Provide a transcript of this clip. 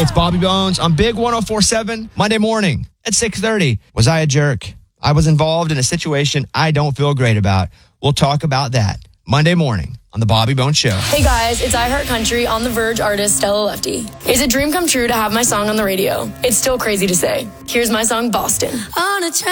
it's Bobby Bones on Big 104.7 Monday morning at 6:30. Was I a jerk? I was involved in a situation I don't feel great about. We'll talk about that Monday morning on the Bobby Bones Show. Hey guys, it's iHeart Country On the Verge artist Stella Lefty. It's a dream come true to have my song on the radio. It's still crazy to say. Here's my song, Boston. On a